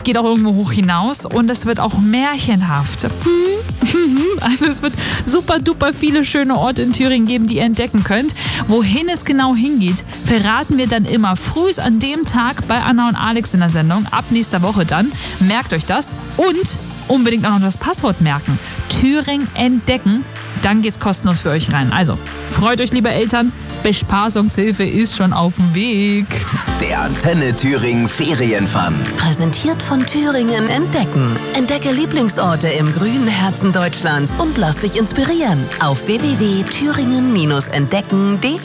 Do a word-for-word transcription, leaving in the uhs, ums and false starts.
es geht auch irgendwo hoch hinaus und es wird auch märchenhaft. Also es wird super duper viele schöne Orte in Thüringen geben, die ihr entdecken könnt. Wohin es genau hingeht, verraten wir dann immer frühs an dem Tag bei Anna und Alex in der Sendung. Ab nächster Woche dann. Merkt euch das und unbedingt auch noch das Passwort merken. Thüringen entdecken. Dann geht's kostenlos für euch rein. Also, freut euch, liebe Eltern. Bespaßungshilfe ist schon auf dem Weg. Der Antenne Thüringen Ferienfun. Präsentiert von Thüringen Entdecken. Entdecke Lieblingsorte im grünen Herzen Deutschlands und lass dich inspirieren. Auf w w w punkt thüringen Bindestrich entdecken punkt de